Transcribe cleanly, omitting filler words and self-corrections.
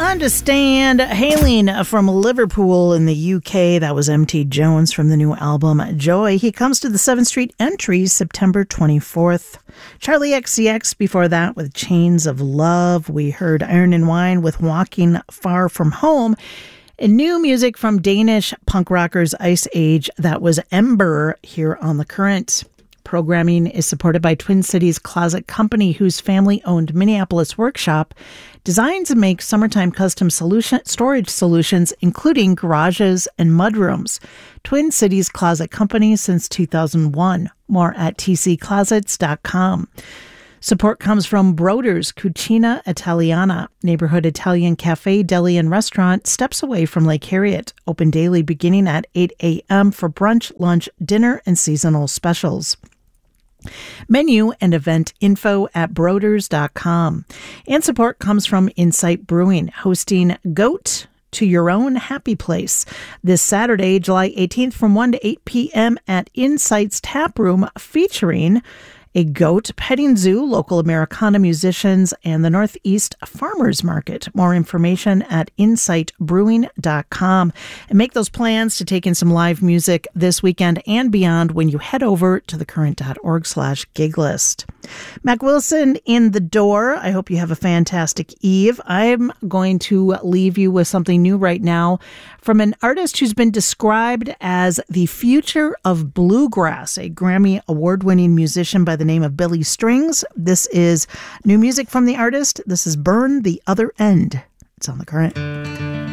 Understand, hailing from Liverpool in the UK, that was M.T. Jones from the new album Joy. He comes to the 7th Street entry September 24th. Charlie XCX before that with Chains of Love. We heard Iron and Wine with Walking Far From Home. And new music from Danish punk rockers Ice Age, that was Ember here on The Current. Programming is supported by Twin Cities Closet Company, whose family-owned Minneapolis workshop designs and makes summertime custom storage solutions, including garages and mudrooms. Twin Cities Closet Company since 2001. More at tcclosets.com. Support comes from Broder's Cucina Italiana, neighborhood Italian cafe, deli, and restaurant steps away from Lake Harriet. Open daily beginning at 8 a.m. for brunch, lunch, dinner, and seasonal specials. Menu and event info at broders.com. And support comes from Insight Brewing, hosting Goat to Your Own Happy Place this Saturday, July 18th from 1 to 8 p.m. at Insight's Tap Room, featuring a goat petting zoo, local Americana musicians, and the Northeast Farmers Market. More information at insightbrewing.com. And make those plans to take in some live music this weekend and beyond when you head over to thecurrent.org/giglist. Mac Wilson in the door. I hope you have a fantastic eve. I'm going to leave you with something new right now from an artist who's been described as the future of bluegrass, a Grammy award-winning musician by the name of Billy Strings. This is new music from the artist. This is Burn the Other End. It's on The Current.